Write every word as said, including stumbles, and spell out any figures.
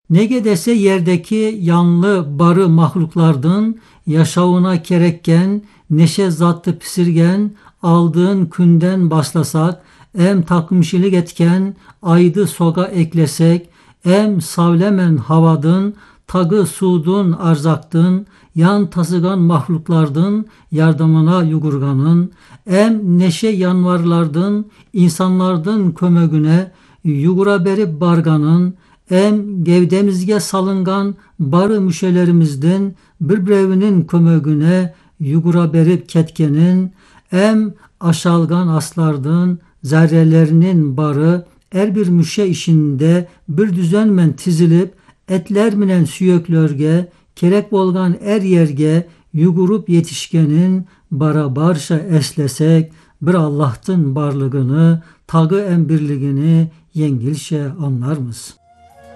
Nege dese yerdeki yanlı barı mahluklardın, yaşavuna kerekken, neşe zattı pisirgen, aldığın künden başlasak, em takmışilik etken, aydı soga eklesek, em savlemen havadın, tagı sudun arzaktın, yan tasıgan mahluklardın, yardımına yugurganın, em neşe yanvarlardın, insanlardın kömögüne, yugura berip barganın, em gevdemizge salıngan barı müşelerimizden bir brevinin kömögüne yugura berip ketkenin, em aşalgan aslardın zerrelerinin barı er bir müşe işinde bir düzenmen tizilip etler minen süyöklörge kerek bolgan er yerge yugurup yetişkenin bara barşa eslesek bir Allah'tın barlığını, tagı em birliğini yengilşe anlar mısın?